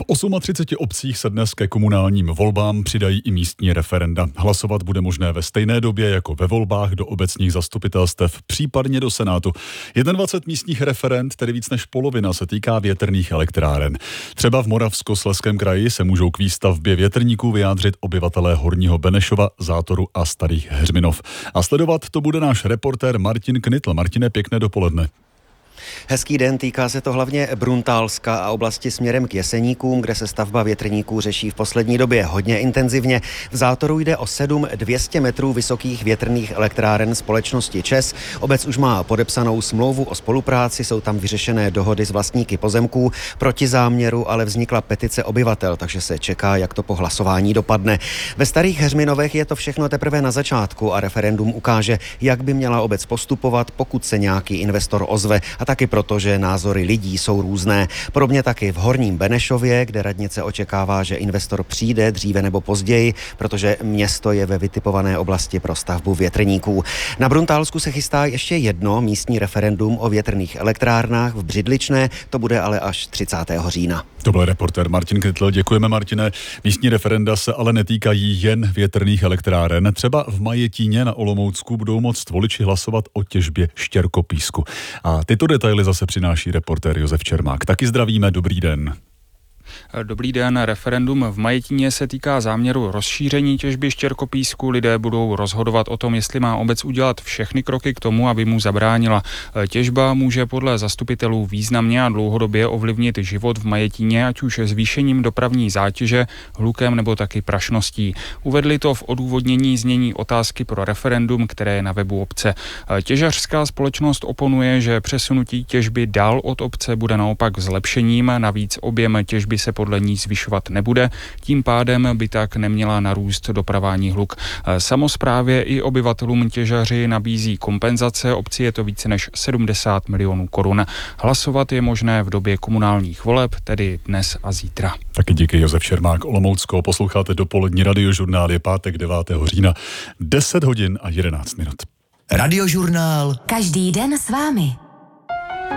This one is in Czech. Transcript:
V 38 obcích se dnes ke komunálním volbám přidají i místní referenda. Hlasovat bude možné ve stejné době jako ve volbách do obecních zastupitelstev, případně do Senátu. 21 místních referend, tedy víc než polovina, se týká větrných elektráren. Třeba v Moravskoslezském kraji se můžou k výstavbě větrníků vyjádřit obyvatelé Horního Benešova, Zátoru a Starých Heřminov. A sledovat to bude náš reportér Martin Knitl. Martine, pěkné dopoledne. Hezký den, týká se to hlavně Bruntálska a oblasti směrem k Jeseníkům, kde se stavba větrníků řeší v poslední době hodně intenzivně. V Zátoru jde o 7 200 metrů vysokých větrných elektráren společnosti ČEZ. Obec už má podepsanou smlouvu o spolupráci, jsou tam vyřešené dohody s vlastníky pozemků. Proti záměru ale vznikla petice obyvatel, takže se čeká, jak to po hlasování dopadne. Ve Starých Heřminovech je to všechno teprve na začátku a referendum ukáže, jak by měla obec postupovat, pokud se nějaký investor ozve, a taky proto, že názory lidí jsou různé. Podobně taky v Horním Benešově, kde radnice očekává, že investor přijde dříve nebo později, protože město je ve vytipované oblasti pro stavbu větrníků. Na Bruntálsku se chystá ještě jedno místní referendum o větrných elektrárnách v Břidličné, to bude ale až 30. října. To byl reportér Martin Kytl. Děkujeme, Martine. Místní referenda se ale netýkají jen větrných elektráren. Třeba v Majetíně na Olomoucku budou moct voliči hlasovat o těžbě štěrkopísku. A tyto detaily zase přináší reportér Josef Čermák. Taky zdravíme, dobrý den. Dobrý den, referendum v Majetíně se týká záměru rozšíření těžby štěrkopísku. Lidé budou rozhodovat o tom, jestli má obec udělat všechny kroky k tomu, aby mu zabránila. Těžba může podle zastupitelů významně a dlouhodobě ovlivnit život v Majetíně, ať už zvýšením dopravní zátěže, hlukem nebo taky prašností. Uvedli to v odůvodnění znění otázky pro referendum, které je na webu obce. Těžařská společnost oponuje, že přesunutí těžby dál od obce bude naopak zlepšením, navíc objem těžby se podle ní zvyšovat nebude, tím pádem by tak neměla narůst dopravní hluk. Samosprávě i obyvatelům těžaři nabízí kompenzace, obci je to více než 70 milionů korun. Hlasovat je možné v době komunálních voleb, tedy dnes a zítra. Taky díky, Josef Čermák, Olomoucko. Posloucháte dopolední radiožurnál, je pátek 9. října, 10 hodin a 11 minut. Radiožurnál. Každý den s vámi.